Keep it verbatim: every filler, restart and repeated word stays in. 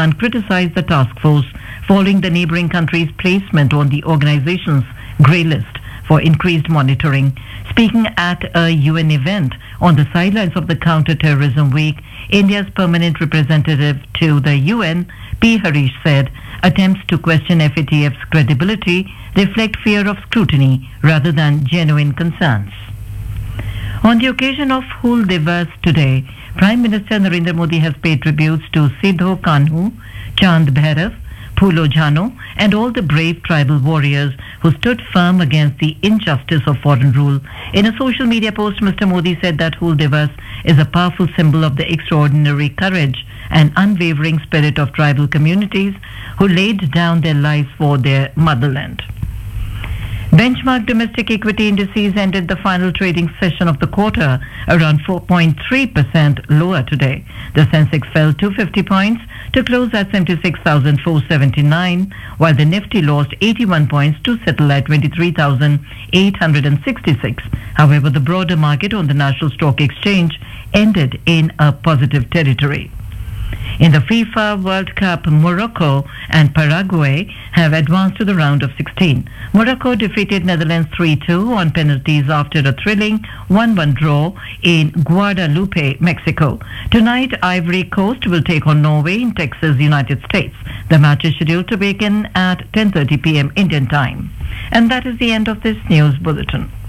Khan criticized the task force following the neighboring country's placement on the organization's grey list for increased monitoring. Speaking at a U N event on the sidelines of the Counter-Terrorism Week, India's permanent representative to the U N, P. Harish, said attempts to question F A T F's credibility reflect fear of scrutiny rather than genuine concerns. On the occasion of Hul Divas today, Prime Minister Narendra Modi has paid tributes to Sidho Kanhu, Chand Bhairav, Phulo Jhano and all the brave tribal warriors who stood firm against the injustice of foreign rule. In a social media post, Mister Modi said that Hul Divas is a powerful symbol of the extraordinary courage and unwavering spirit of tribal communities who laid down their lives for their motherland. Benchmark domestic equity indices ended the final trading session of the quarter around four point three percent lower today. The Sensex fell two hundred fifty points to close at seventy-six thousand four hundred seventy-nine, while the Nifty lost eighty-one points to settle at twenty-three thousand eight hundred sixty-six. However, the broader market on the National Stock Exchange ended in a positive territory. In the FIFA World Cup, Morocco and Paraguay have advanced to the round of sixteen. Morocco defeated Netherlands three two on penalties after a thrilling one one draw in Guadalupe, Mexico. Tonight, Ivory Coast will take on Norway in Texas, United States. The match is scheduled to begin at ten thirty p m Indian time. And that is the end of this news bulletin.